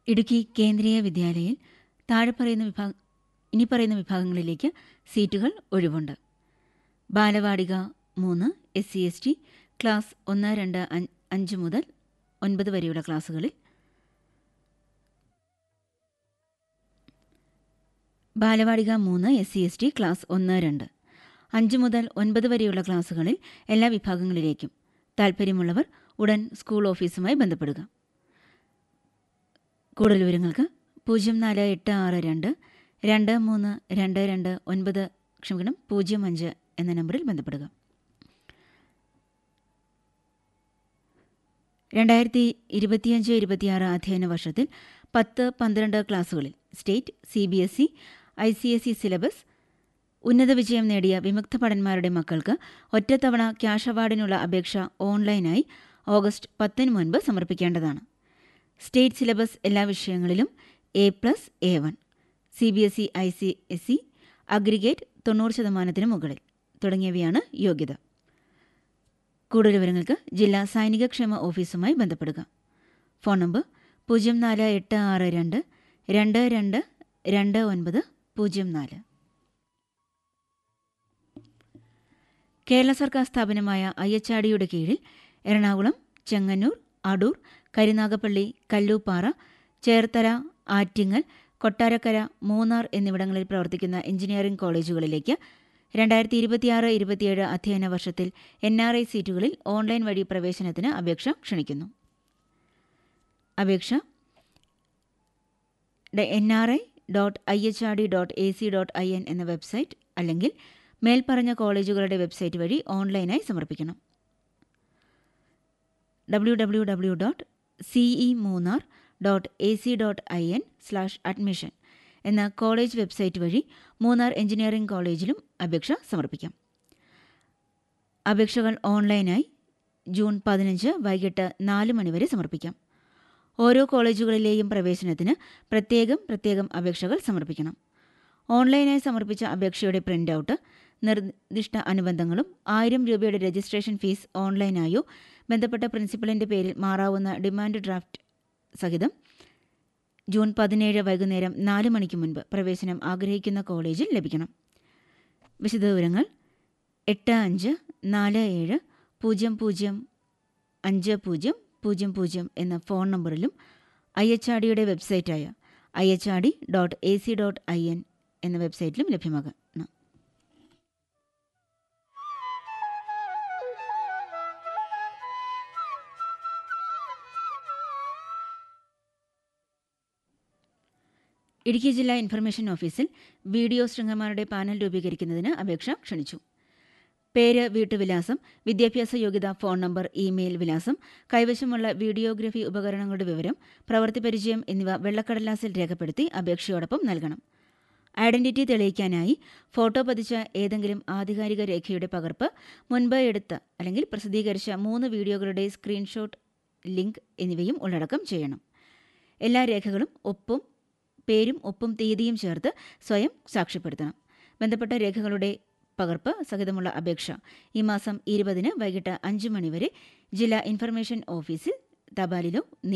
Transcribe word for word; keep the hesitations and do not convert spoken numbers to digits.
ഇടുക്കി കേന്ദ്രീയ വിദ്യാലയയിൽ താഴെ പറയുന്ന വിഭാഗ ഇനി പറയുന്ന വിഭാഗങ്ങളിലേക്ക് സീറ്റുകൾ ഒഴിവുണ്ട്. ബാലവാടിക മൂന്ന് S C S T class ഒന്ന് രണ്ട് അഞ്ച് മുതൽ ഒൻപത് വരെയുള്ള ക്ലാസുകളിൽ, ബാലവാടിക മൂന്ന് S C S T class ഒന്ന് രണ്ട് അഞ്ച് മുതൽ ഒൻപത് വരെയുള്ള ക്ലാസുകളിൽ എല്ലാ വിഭാഗങ്ങളിലേക്കും താൽപ്പര്യമുള്ളവർ ഉടൻ സ്കൂൾ ഓഫീസുമായി ബന്ധപ്പെടുക. കൂടുതൽ വിവരങ്ങൾക്ക് പൂജ്യം നാല് എട്ട് ആറ് രണ്ട് രണ്ട് മൂന്ന് രണ്ട് രണ്ട് ഒൻപത് ക്ഷമിക്കണം പൂജ്യം അഞ്ച് എന്ന നമ്പറിൽ ബന്ധപ്പെടുക. രണ്ടായിരത്തി ഇരുപത്തിയഞ്ച് ഇരുപത്തിയാറ് അധ്യയന വർഷത്തിൽ പത്ത് പന്ത്രണ്ട് ക്ലാസുകളിൽ state, C B S E, I C S E syllabus ഉന്നത വിജയം നേടിയ വിമുക്ത ഭടന്മാരുടെ മക്കൾക്ക് ഒറ്റത്തവണ ക്യാഷ് അവാർഡിനുള്ള അപേക്ഷ ഓൺലൈനായി ഓഗസ്റ്റ് പത്തിന് മുൻപ് സമർപ്പിക്കേണ്ടതാണ്. സ്റ്റേറ്റ് സിലബസ് എല്ലാ വിഷയങ്ങളിലും A plus A one, C B S E I C S E aggregate തൊണ്ണൂറ് ശതമാനത്തിന് മുകളിൽ തുടങ്ങിയവയാണ് യോഗ്യത. കൂടുതൽ വിവരങ്ങൾക്ക് ജില്ലാ സൈനികക്ഷേമ ഓഫീസുമായി ബന്ധപ്പെടുക. ഫോൺ നമ്പർ പൂജ്യം നാല് എട്ട് ആറ് രണ്ട് രണ്ട് രണ്ട് രണ്ട് ഒൻപത് പൂജ്യം നാല്. കേരള സർക്കാർ സ്ഥാപനമായ ഐ എച്ച് ആർ ഡിയുടെ കീഴിൽ എറണാകുളം, ചെങ്ങന്നൂർ, അടൂർ, കരുനാഗപ്പള്ളി, കല്ലൂപ്പാറ, ചേർത്തല, ആറ്റിങ്ങൽ, കൊട്ടാരക്കര, മൂന്നാർ എന്നിവിടങ്ങളിൽ പ്രവർത്തിക്കുന്ന എഞ്ചിനീയറിംഗ് കോളേജുകളിലേക്ക് രണ്ടായിരത്തി ഇരുപത്തിയാറ് ഇരുപത്തിയേഴ് അധ്യയന വർഷത്തിൽ എൻ ആർ ഐ സീറ്റുകളിൽ ഓൺലൈൻ വഴി പ്രവേശനത്തിന് അപേക്ഷ ക്ഷണിക്കുന്നു. അപേക്ഷ N R I dot I H R D dot A C dot I N എന്ന വെബ്സൈറ്റ് അല്ലെങ്കിൽ മേൽപ്പറഞ്ഞ കോളേജുകളുടെ വെബ്സൈറ്റ് വഴി ഓൺലൈനായി സമർപ്പിക്കണം. W W W dot CE Munnar dot A C dot I N slash admission എന്ന കോളേജ് വെബ്സൈറ്റ് വഴി Munnar engineering കോളേജിലും അപേക്ഷ സമർപ്പിക്കാം. അപേക്ഷകൾ ഓൺലൈനായി ജൂൺ പതിനഞ്ച് വൈകിട്ട് നാല് മണിവരെ സമർപ്പിക്കാം. ഓരോ കോളേജുകളിലെയും പ്രവേശനത്തിന് പ്രത്യേകം പ്രത്യേകം അപേക്ഷകൾ സമർപ്പിക്കണം. ഓൺലൈനായി സമർപ്പിച്ച അപേക്ഷയുടെ പ്രിന്റ് ഔട്ട്, നിർദ്ദിഷ്ട അനുബന്ധങ്ങളും ആയിരം രൂപയുടെ രജിസ്ട്രേഷൻ ഫീസ് ഓൺലൈനായോ ബന്ധപ്പെട്ട പ്രിൻസിപ്പലിന്റെ പേരിൽ മാറാവുന്ന ഡിമാൻഡ് ഡ്രാഫ്റ്റ് സഹിതം ജൂൺ പതിനേഴ് വൈകുന്നേരം നാല് മണിക്ക് മുൻപ് പ്രവേശനം ആഗ്രഹിക്കുന്ന കോളേജിൽ ലഭിക്കണം. വിശദവിവരങ്ങൾ എട്ട് അഞ്ച് നാല് ഏഴ് പൂജ്യം പൂജ്യം അഞ്ച് പൂജ്യം പൂജ്യം പൂജ്യം എന്ന ഫോൺ നമ്പറിലും ഐ എച്ച് ആർ ഡിയുടെ വെബ്സൈറ്റായ I H R D dot A C dot I N എന്ന വെബ്സൈറ്റിലും ലഭ്യമാകണം. ഇടുക്കി ജില്ലാ ഇൻഫർമേഷൻ ഓഫീസിൽ വീഡിയോ ശൃംഖലമാരുടെ പാനൽ രൂപീകരിക്കുന്നതിന് അപേക്ഷ ക്ഷണിച്ചു. പേര്, വീട്ടുവിലാസം, വിദ്യാഭ്യാസ യോഗ്യത, ഫോൺ നമ്പർ, ഇമെയിൽ വിലാസം, കൈവശമുള്ള വീഡിയോഗ്രഫി ഉപകരണങ്ങളുടെ വിവരം, പ്രവൃത്തി പരിചയം എന്നിവ വെള്ളക്കടലാസിൽ രേഖപ്പെടുത്തി അപേക്ഷയോടൊപ്പം നൽകണം. ഐഡന്റിറ്റി തെളിയിക്കാനായി ഫോട്ടോ പതിച്ച ഏതെങ്കിലും ആധികാരിക രേഖയുടെ പകർപ്പ്, മുൻപ് എടുത്ത അല്ലെങ്കിൽ പ്രസിദ്ധീകരിച്ച മൂന്ന് വീഡിയോകളുടെ സ്ക്രീൻഷോട്ട്, ലിങ്ക് എന്നിവയും ഉള്ളടക്കം ചെയ്യണം. എല്ലാ രേഖകളും ഒപ്പും പേരും ഒപ്പും തീയതിയും ചേർത്ത് സ്വയം സാക്ഷ്യപ്പെടുത്തണം. ബന്ധപ്പെട്ട രേഖകളുടെ പകർപ്പ് സഹിതമുള്ള അപേക്ഷ ഈ മാസം ഇരുപതിന് വൈകിട്ട് അഞ്ച് മണിവരെ ജില്ലാ ഇൻഫർമേഷൻ ഓഫീസിൽ തപാലിലോ